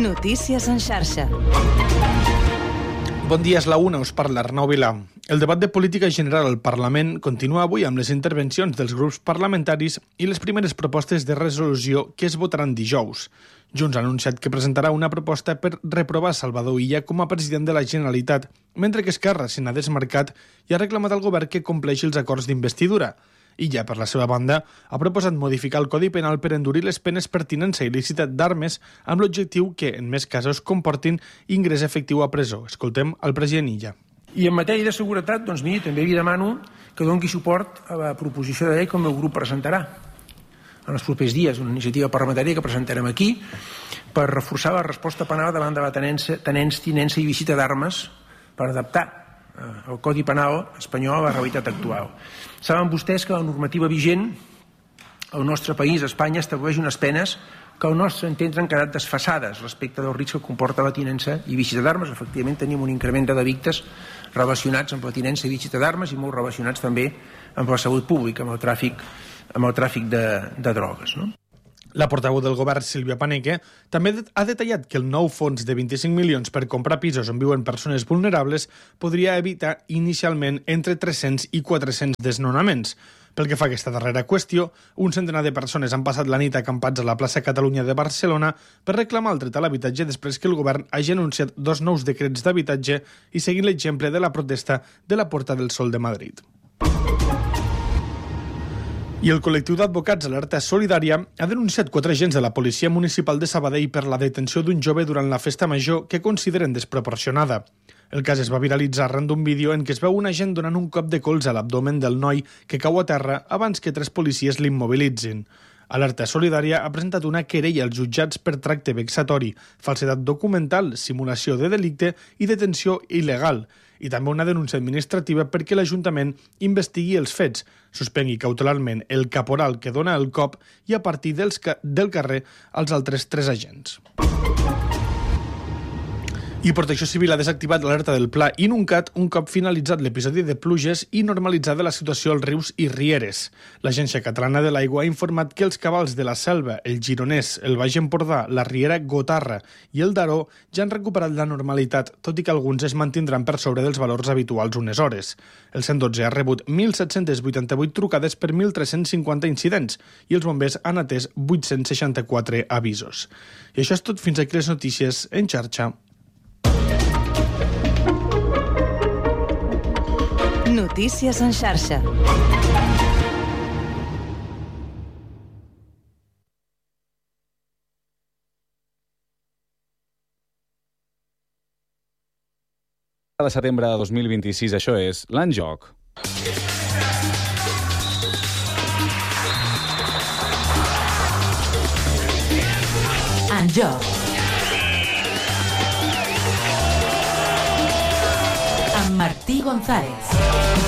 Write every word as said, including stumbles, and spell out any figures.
Notícies en xarxa. Bon dia, és la una, us parla Arnau Vilà. El debat de política general al Parlament continua avui amb les intervencions dels grups parlamentaris i les primeres propostes de resolució que es votaran dijous. Junts ha anunciat que presentarà una proposta per reprovar Salvador Illa com a president de la Generalitat, mentre que Esquerra se n'ha desmarcat i ha reclamat al govern que compleixi els acords d'investidura. Illa, per la seva banda, ha proposat modificar el Codi Penal per endurir les penes per tinença il·lícita d'armes amb l'objectiu que, en més casos, comportin ingrés efectiu a presó. Escoltem el president Illa. I en matèria de seguretat, doncs miri, també li demano que doni suport a la proposició de llei que el meu grup presentarà en els propers dies, una iniciativa parlamentària que presentarem aquí per reforçar la resposta penal davant de la tenença, tenença, tinença i visita d'armes per adaptar el Codi Penal espanyol a la realitat actual. Saben vostès que la normativa vigent al nostre país, a Espanya, estableix unes penes que al nostre entendre han quedat desfasades respecte del risc que comporta la tinença i visita d'armes. Efectivament, tenim un increment de delictes relacionats amb la tinença i visita d'armes i molt relacionats també amb la salut pública, amb el tràfic, amb el tràfic de, de drogues, no? La portaveu del govern, Sílvia Paneque, també ha detallat que el nou fons de vint-i-cinc milions per comprar pisos on viuen persones vulnerables podria evitar inicialment entre tres-cents i quatre-cents desnonaments. Pel que fa a aquesta darrera qüestió, un centenar de persones han passat la nit acampats a la plaça Catalunya de Barcelona per reclamar el dret a l'habitatge després que el govern hagi anunciat dos nous decrets d'habitatge i seguint l'exemple de la protesta de la Puerta del Sol de Madrid. I el col·lectiu d'advocats Alerta Solidària ha denunciat quatre agents de la Policia Municipal de Sabadell per la detenció d'un jove durant la festa major que consideren desproporcionada. El cas es va viralitzar arran d'un vídeo en què es veu un agent donant un cop de colze a l'abdomen del noi que cau a terra abans que tres policies l'immobilitzin. Alerta Solidària ha presentat una querella als jutjats per tracte vexatori, falsedat documental, simulació de delicte i detenció il·legal, i també una denúncia administrativa perquè l'Ajuntament investigui els fets, suspengui cautelarment el caporal que dona el cop i a partir dels ca- del carrer als altres tres agents. I Protecció Civil ha desactivat l'alerta del Pla Inuncat un cop finalitzat l'episodi de pluges i normalitzada la situació als rius i rieres. L'Agència Catalana de l'Aigua ha informat que els cabals de la Selva, el Gironès, el Baix Empordà, la Riera Gotarra i el Daró ja han recuperat la normalitat, tot i que alguns es mantindran per sobre dels valors habituals unes hores. El cent dotze ha rebut mil set-cents vuitanta-vuit trucades per mil tres-cents cinquanta incidents i els bombers han atès vuit-cents seixanta-quatre avisos. I això és tot, fins aquí les notícies en xarxa. Notícies en xarxa. De setembre de dos mil vint-i-sis, això és l'En Joc. En Joc. Amb Martí González.